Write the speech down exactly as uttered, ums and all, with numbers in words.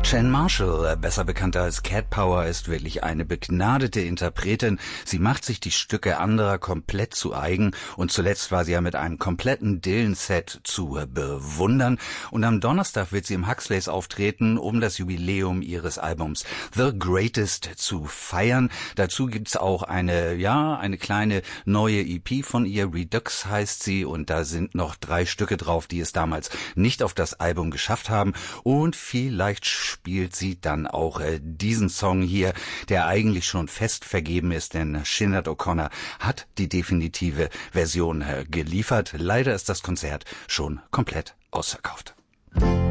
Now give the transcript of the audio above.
Chan Marshall, besser bekannt als Cat Power, ist wirklich eine begnadete Interpretin. Sie macht sich die Stücke anderer komplett zu eigen und zuletzt war sie ja mit einem kompletten Dylan-Set zu bewundern. Und am Donnerstag wird sie im Huxleys auftreten, um das Jubiläum ihres Albums The Greatest zu feiern. Dazu gibt's auch eine, ja, eine kleine neue E P von ihr, Redux heißt sie, und da sind noch drei Stücke drauf, die es damals nicht auf das Album geschafft haben. Und vielleicht spielt sie dann auch äh, diesen Song hier, der eigentlich schon fest vergeben ist, denn Sinead O'Connor hat die definitive Version äh, geliefert. Leider ist das Konzert schon komplett ausverkauft.